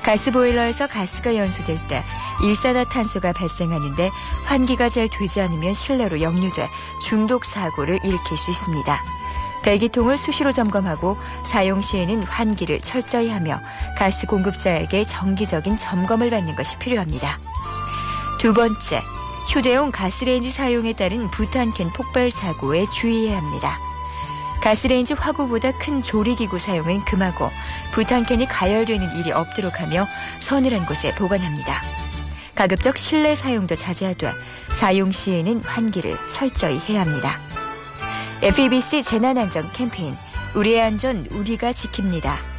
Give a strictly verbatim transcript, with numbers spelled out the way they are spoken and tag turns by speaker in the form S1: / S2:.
S1: 가스보일러에서 가스가 연소될 때 일산화탄소가 발생하는데 환기가 잘 되지 않으면 실내로 역류돼 중독 사고를 일으킬 수 있습니다. 배기통을 수시로 점검하고 사용 시에는 환기를 철저히 하며 가스 공급자에게 정기적인 점검을 받는 것이 필요합니다. 두 번째, 휴대용 가스레인지 사용에 따른 부탄캔 폭발 사고에 주의해야 합니다. 가스레인지 화구보다 큰 조리기구 사용은 금하고 부탄캔이 가열되는 일이 없도록 하며 서늘한 곳에 보관합니다. 가급적 실내 사용도 자제하되 사용 시에는 환기를 철저히 해야 합니다. 에프이비씨 재난안전 캠페인 우리의 안전 우리가 지킵니다.